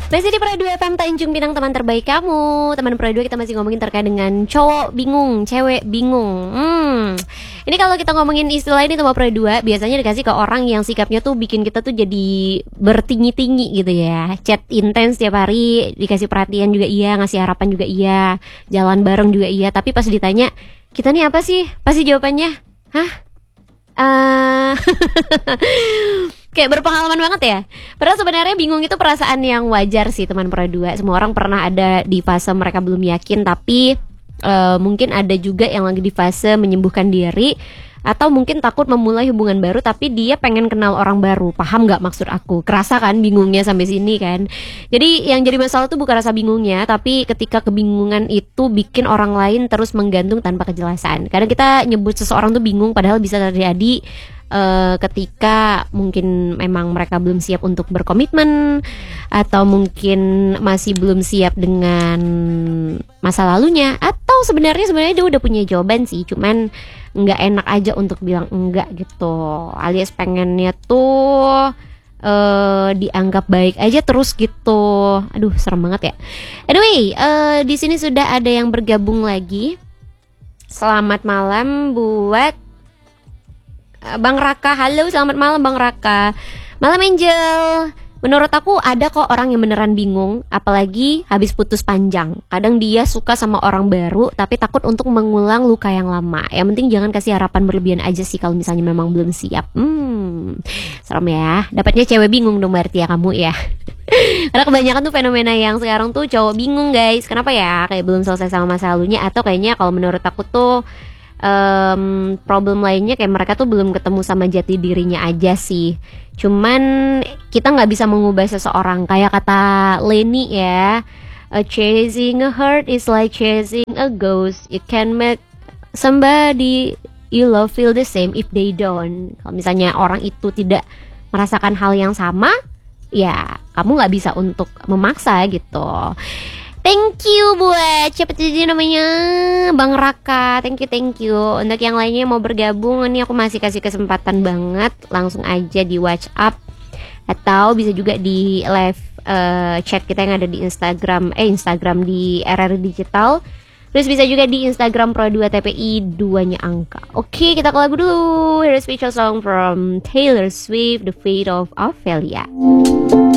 Masih di Pro 2 FM Tanjung Pinang, teman terbaik kamu. Teman Pro 2, kita masih ngomongin terkait dengan cowok bingung, cewek bingung. Ini kalau kita ngomongin istilah ini sama Pro 2, biasanya dikasih ke orang yang sikapnya tuh bikin kita tuh jadi bertinggi-tinggi gitu ya. Chat intens tiap hari, dikasih perhatian juga iya, ngasih harapan juga iya, jalan bareng juga iya. Tapi pas ditanya, kita nih apa sih? Pasti jawabannya, hah? Kayak berpengalaman banget ya. Padahal sebenarnya bingung itu perasaan yang wajar sih teman Pro 2. Semua orang pernah ada di fase mereka belum yakin, tapi mungkin ada juga yang lagi di fase menyembuhkan diri, atau mungkin takut memulai hubungan baru tapi dia pengen kenal orang baru. Paham gak maksud aku? Kerasa kan bingungnya sampai sini kan? Jadi yang jadi masalah tuh bukan rasa bingungnya, tapi ketika kebingungan itu bikin orang lain terus menggantung tanpa kejelasan. Kadang kita nyebut seseorang tuh bingung padahal bisa terjadi ketika mungkin memang mereka belum siap untuk berkomitmen, atau mungkin masih belum siap dengan masa lalunya, atau sebenarnya dia udah punya jawaban sih, cuman nggak enak aja untuk bilang enggak gitu, alias pengennya tuh dianggap baik aja terus gitu. Aduh, serem banget ya. Anyway, di sini sudah ada yang bergabung lagi. Selamat malam buat Bang Raka. Halo, selamat malam Bang Raka. Malam Angel. Menurut aku ada kok orang yang beneran bingung, apalagi habis putus panjang. Kadang dia suka sama orang baru tapi takut untuk mengulang luka yang lama. Yang penting jangan kasih harapan berlebihan aja sih kalau misalnya memang belum siap. Serem ya. Dapatnya cewek bingung dong berarti ya kamu ya. Karena kebanyakan tuh fenomena yang sekarang tuh cowok bingung guys. Kenapa ya? Kayak belum selesai sama masa lalunya, atau kayaknya kalau menurut aku tuh problem lainnya kayak mereka tuh belum ketemu sama jati dirinya aja sih. Cuman kita nggak bisa mengubah seseorang. Kayak kata Lenny ya, chasing a heart is like chasing a ghost. You can make somebody you love feel the same if they don't. Kalau misalnya orang itu tidak merasakan hal yang sama, ya kamu nggak bisa untuk memaksa gitu. Thank you buat siapa tadi namanya, Bang Raka. Thank you. Untuk yang lainnya mau bergabung, ini aku masih kasih kesempatan banget. Langsung aja di WhatsApp, atau bisa juga di live chat kita yang ada di Instagram di RR Digital. Terus bisa juga di Instagram Pro 2 TPI 2-nya angka. Oke, kita ke lagu dulu. Here's a special song from Taylor Swift, The Fate of Ophelia.